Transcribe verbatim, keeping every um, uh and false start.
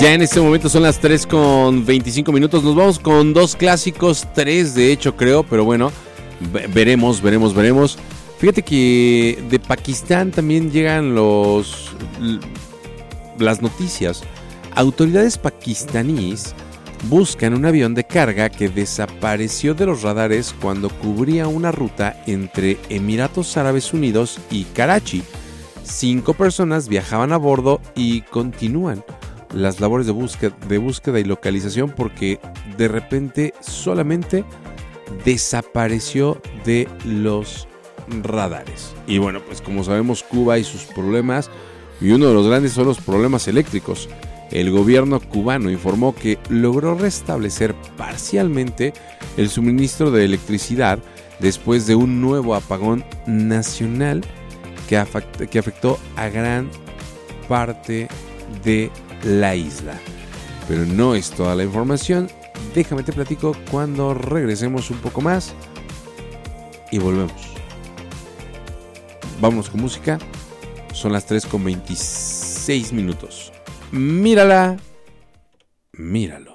Ya en este momento son las tres con veinticinco minutos. Nos vamos con dos clásicos, tres de hecho creo, pero bueno, veremos, veremos, veremos. Fíjate que de Pakistán también llegan los las noticias. Autoridades pakistaníes buscan un avión de carga que desapareció de los radares cuando cubría una ruta entre Emiratos Árabes Unidos y Karachi. Cinco personas viajaban a bordo y continúan las labores de búsqueda, de búsqueda y localización porque de repente solamente desapareció de los radares. Y bueno, pues como sabemos, Cuba y sus problemas, y uno de los grandes son los problemas eléctricos. El gobierno cubano informó que logró restablecer parcialmente el suministro de electricidad después de un nuevo apagón nacional que afectó, que afectó a gran parte de la isla. Pero no es toda la información. Déjame te platico cuando regresemos un poco más y volvemos. Vámonos con música. Son las tres con veintiséis minutos. Mírala, míralo.